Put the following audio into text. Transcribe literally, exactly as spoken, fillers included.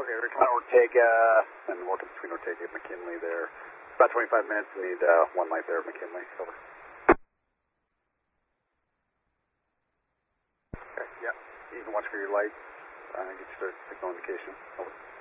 Okay, Richland. Ortega, and working between Ortega and McKinley there. About twenty-five minutes, need uh, one light there at McKinley. Over. Okay, yeah, you can watch for your lights. Uh, get your signal indication. Over.